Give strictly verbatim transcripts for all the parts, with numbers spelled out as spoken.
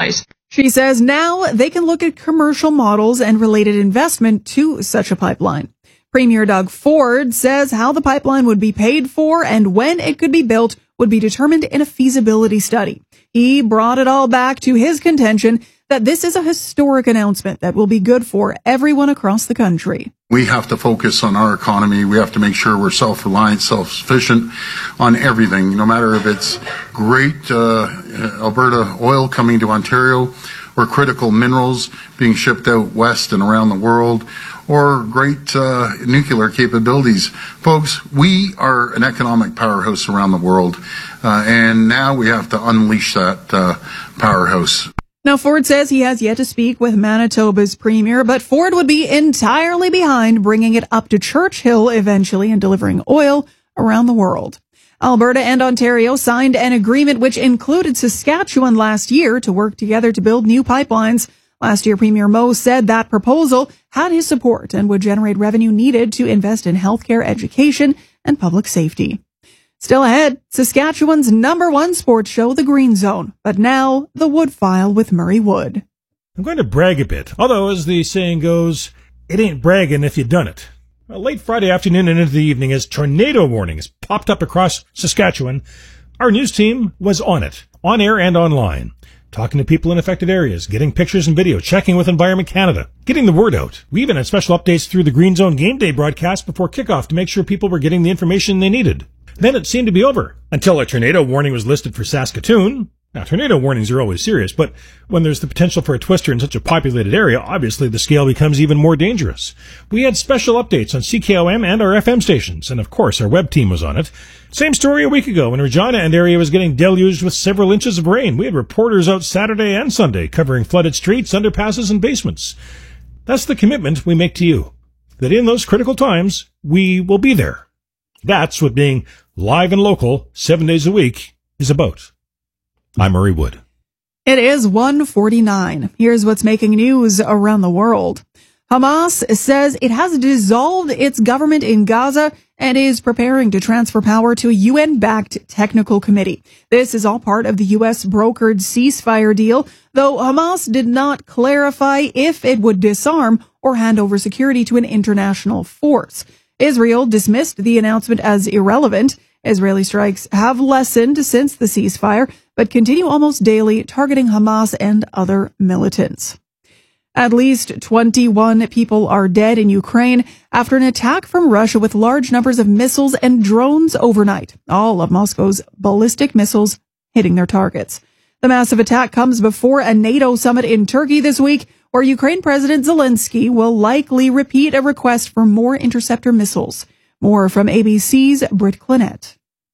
supplies. She says now they can look at commercial models and related investment to such a pipeline. Premier Doug Ford says how the pipeline would be paid for and when it could be built would be determined in a feasibility study. He brought it all back to his contention that this is a historic announcement that will be good for everyone across the country. We have to focus on our economy. We have to make sure we're self-reliant, self-sufficient on everything, no matter if it's great uh, Alberta oil coming to Ontario or critical minerals being shipped out west and around the world, or great uh, nuclear capabilities. Folks, we are an economic powerhouse around the world, uh, and now we have to unleash that uh, powerhouse. Now, Ford says he has yet to speak with Manitoba's premier, but Ford would be entirely behind bringing it up to Churchill eventually and delivering oil around the world. Alberta and Ontario signed an agreement which included Saskatchewan last year to work together to build new pipelines. Last year, Premier Moe said that proposal had his support and would generate revenue needed to invest in healthcare, education, and public safety. Still ahead, Saskatchewan's number one sports show, The Green Zone, but now the Wood File with Murray Wood. I'm going to brag a bit, although, as the saying goes, it ain't bragging if you done it. Well, late Friday afternoon and into the evening, as tornado warnings popped up across Saskatchewan, our news team was on it, on air and online, talking to people in affected areas, getting pictures and video, checking with Environment Canada, getting the word out. We even had special updates through the Green Zone game day broadcast before kickoff to make sure people were getting the information they needed. Then it seemed to be over, until a tornado warning was listed for Saskatoon. Now, tornado warnings are always serious, but when there's the potential for a twister in such a populated area, obviously the scale becomes even more dangerous. We had special updates on C K O M and our F M stations, and of course our web team was on it. Same story a week ago when Regina and area was getting deluged with several inches of rain. We had reporters out Saturday and Sunday covering flooded streets, underpasses, and basements. That's the commitment we make to you, that in those critical times, we will be there. That's what being live and local, seven days a week, is about. I'm Murray Wood. It is one forty-nine. Here's what's making news around the world. Hamas says it has dissolved its government in Gaza and is preparing to transfer power to a U N-backed technical committee. This is all part of the U S brokered ceasefire deal, though Hamas did not clarify if it would disarm or hand over security to an international force. Israel dismissed the announcement as irrelevant. Israeli strikes have lessened since the ceasefire, but continue almost daily, targeting Hamas and other militants. At least twenty-one people are dead in Ukraine after an attack from Russia with large numbers of missiles and drones overnight, all of Moscow's ballistic missiles hitting their targets. The massive attack comes before a NATO summit in Turkey this week, where Ukraine President Zelensky will likely repeat a request for more interceptor missiles. More from A B C's Britt Clinette.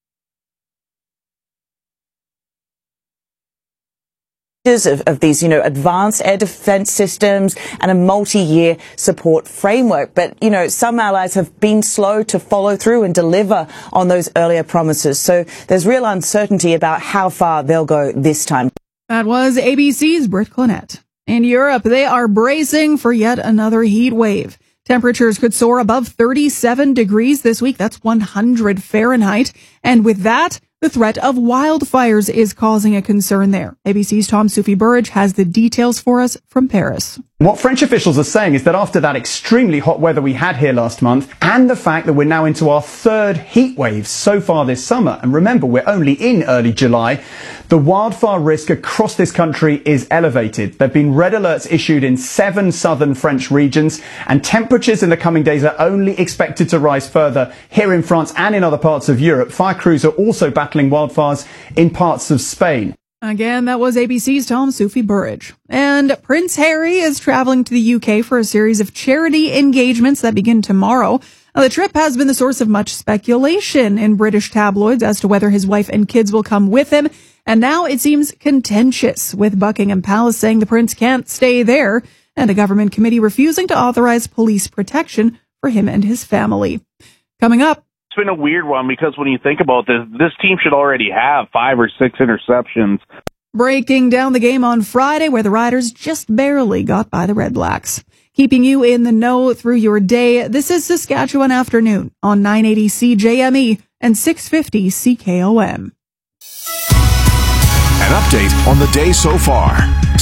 Of, of these, you know, advanced air defense systems and a multi-year support framework. But, you know, some allies have been slow to follow through and deliver on those earlier promises. So there's real uncertainty about how far they'll go this time. That was A B C's Britt Clinette. In Europe, they are bracing for yet another heat wave. Temperatures could soar above thirty-seven degrees this week. That's one hundred Fahrenheit. And with that, the threat of wildfires is causing a concern there. A B C's Tom Soufi Burridge has the details for us from Paris. What French officials are saying is that after that extremely hot weather we had here last month, and the fact that we're now into our third heat wave so far this summer, and remember, we're only in early July, the wildfire risk across this country is elevated. There have been red alerts issued in seven southern French regions, and temperatures in the coming days are only expected to rise further here in France and in other parts of Europe. Fire crews are also battling wildfires in parts of Spain. Again, that was A B C's Tom Soufi Burridge. And Prince Harry is traveling to the U K for a series of charity engagements that begin tomorrow. Now, the trip has been the source of much speculation in British tabloids as to whether his wife and kids will come with him. And now it seems contentious, with Buckingham Palace saying the prince can't stay there and a government committee refusing to authorize police protection for him and his family. Coming up. It's been a weird one because when you think about this, this team should already have five or six interceptions. Breaking down the game on Friday where the Riders just barely got by the Red Blacks. Keeping you in the know through your day, this is Saskatchewan Afternoon on nine eighty C J M E and six fifty C K O M. An update on the day so far.